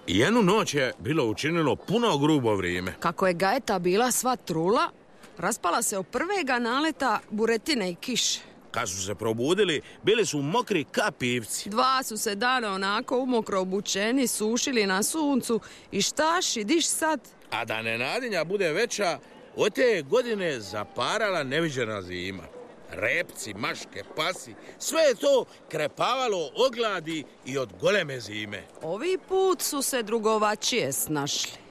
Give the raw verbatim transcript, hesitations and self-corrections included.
Jednu noć je bilo učinilo puno grubo vrijeme. Kako je Gajeta bila sva trula, raspala se od prvega naleta buretine i kiše. Kad su se probudili, bili su mokri ka pivci. Dva su se dana onako umokro obučeni, sušili na suncu i štaš i diš sad. A da nenadinja bude veća, od te godine zaparala neviđena zima. Repci, maške, pasi, sve je to krepavalo od gladi i od goleme zime. Ovi put su se drugovačije snašli.